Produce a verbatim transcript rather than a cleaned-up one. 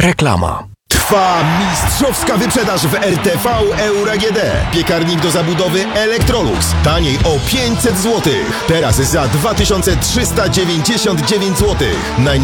Reklama. Trwa mistrzowska wyprzedaż w R T V Euro A G D. Piekarnik do zabudowy Electrolux. Taniej o pięćset złotych. Teraz za dwa tysiące trzysta dziewięćdziesiąt dziewięć złotych.